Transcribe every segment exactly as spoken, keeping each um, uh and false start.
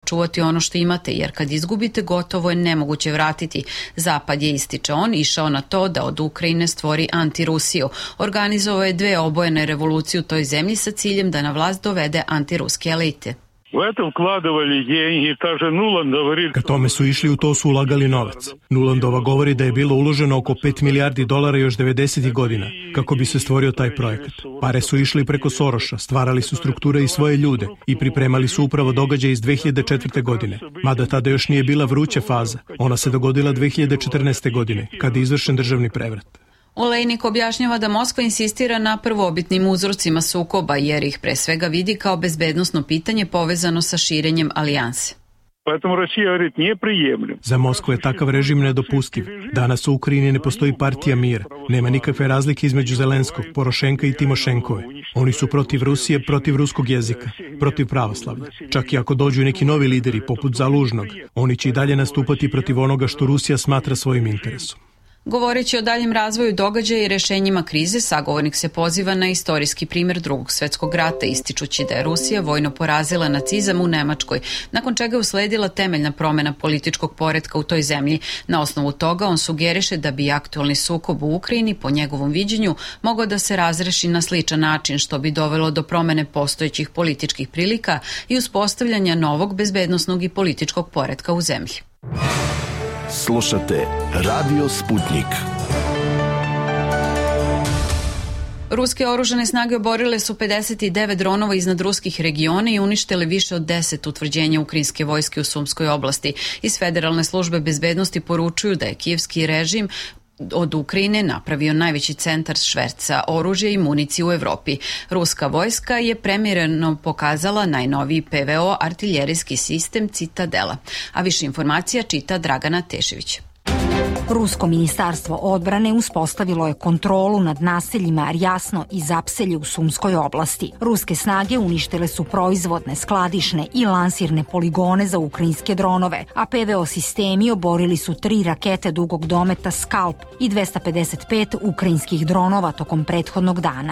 čuvati ono što imate, jer kad izgubite gotovo je nemoguće vratiti. Zapad je, ističe on, išao na to da od Ukrajine stvori antirusiju. Organizovao je dve obojene revolucije u toj zemlji sa ciljem da na vlast dovede antiruske elite. Ka tome su išli, u to su ulagali novac. Nulandova govori da je bilo uloženo oko pet milijardi dolara još devedesetih godina kako bi se stvorio taj projekat. Pare su išli preko Soroša, stvarali su strukture i svoje ljude i pripremali su upravo događaj iz dve hiljade četvrte. godine. Mada tada još nije bila vruća faza. Ona se dogodila dve hiljade četrnaeste. godine, kada je izvršen državni prevrat. Olejnik objašnjava da Moskva insistira na prvobitnim uzrocima sukoba, jer ih pre svega vidi kao bezbednosno pitanje povezano sa širenjem alijanse. Za Moskvu je takav režim nedopustiv. Danas u Ukrajini ne postoji partija mira. Nema nikakve razlike između Zelenskog, Porošenka i Timošenkove. Oni su protiv Rusije, protiv ruskog jezika, protiv pravoslavlja. Čak i ako dođu neki novi lideri, poput Zalužnog, oni će i dalje nastupati protiv onoga što Rusija smatra svojim interesom. Govoreći o daljem razvoju događaja i rešenjima krize, sagovornik se poziva na istorijski primjer Drugog svjetskog rata, ističući da je Rusija vojno porazila nacizam u Nemačkoj, nakon čega je usledila temeljna promjena političkog poretka u toj zemlji. Na osnovu toga on sugeriše da bi aktualni sukob u Ukrajini, po njegovom viđenju, mogao da se razreši na sličan način, što bi dovelo do promjene postojećih političkih prilika i uspostavljanja novog bezbednosnog i političkog poretka u zemlji. Slušate Radio Sputnik. Ruske oružane snage oborile su pedeset devet dronova iznad ruskih regiona i uništile više od deset utvrđenja ukrajinske vojske u Sumskoj oblasti. Iz Federalne službe bezbednosti poručuju da je kijevski režim od Ukrajine napravio najveći centar šverca oružja i municije u Evropi. Ruska vojska je premijerno pokazala najnoviji P V O artiljerijski sistem Citadela. A više informacija čita Dragana Tešević. Rusko ministarstvo odbrane uspostavilo je kontrolu nad naseljima Rjasno i Zapselje u Sumskoj oblasti. Ruske snage uništile su proizvodne, skladišne i lansirne poligone za ukrajinske dronove, a P V O sistemi oborili su tri rakete dugog dometa Skalp i dvesta pedeset pet ukrajinskih dronova tokom prethodnog dana.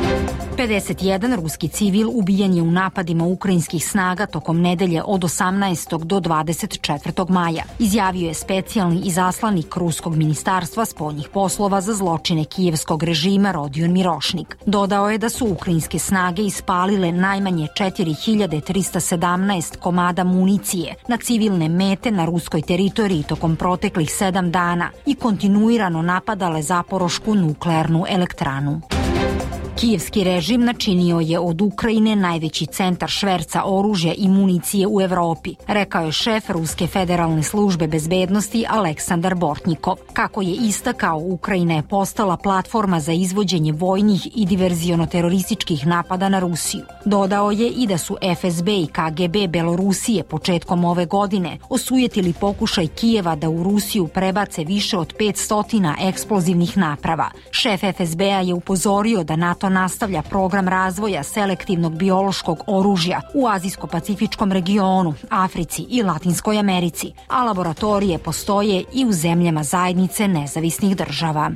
pedeset jedan ruski civil ubijen je u napadima ukrajinskih snaga tokom nedelje od osamnaestog do dvadeset četvrtog maja, izjavio je specijalni izaslanik Ruskog ministarstva spoljnih poslova za zločine kijevskog režima Rodion Mirošnik. Dodao je da su ukrajinske snage ispalile najmanje četiri hiljade trista sedamnaest komada municije na civilne mete na ruskoj teritoriji tokom proteklih sedam dana i kontinuirano napadale Zaporošku nuklearnu elektranu. Kijevski režim načinio je od Ukrajine najveći centar šverca oružja i municije u Evropi, rekao je šef Ruske federalne službe bezbednosti Aleksandar Bortnikov. Kako je istakao, Ukrajina je postala platforma za izvođenje vojnih i diverziono-terorističkih napada na Rusiju. Dodao je i da su F S B i K G B Belorusije početkom ove godine osujetili pokušaj Kijeva da u Rusiju prebace više od petsto eksplozivnih naprava. Šef F S B-a je upozorio da NATO nastavlja program razvoja selektivnog biološkog oružja u Azijsko-Pacifičkom regionu, Africi i Latinskoj Americi, a laboratorije postoje i u zemljama zajednice nezavisnih država.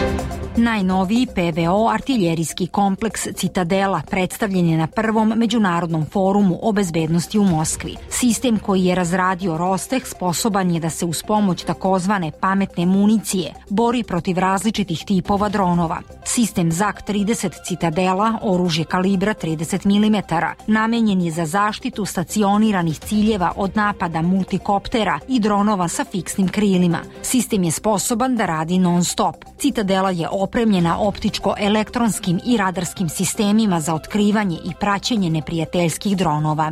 Najnoviji P V O artiljerijski kompleks Citadela predstavljen je na prvom međunarodnom forumu o bezbednosti u Moskvi. Sistem koji je razradio Rosteh sposoban je da se uz pomoć takozvane pametne municije bori protiv različitih tipova dronova. Sistem Z A K trideset Citadela, oružje kalibra trideset milimetara, namenjen je za zaštitu stacioniranih ciljeva od napada multikoptera i dronova sa fiksnim krilima. Sistem je sposoban da radi non stop. Citadela je opremljena optičko-elektronskim i radarskim sistemima za otkrivanje i praćenje neprijateljskih dronova.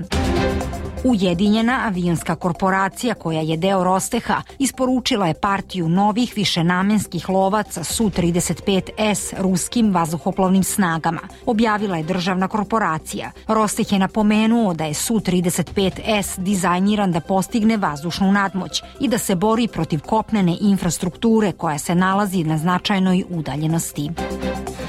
Ujedinjena avionska korporacija, koja je deo Rosteha, isporučila je partiju novih višenamenskih lovaca S U trideset pet S ruskim vazduhoplovnim snagama, objavila je državna korporacija. Rosteh je napomenuo da je S U trideset pet S dizajniran da postigne vazdušnu nadmoć i da se bori protiv kopnene infrastrukture koja se nalazi na značajnoj udaljenosti.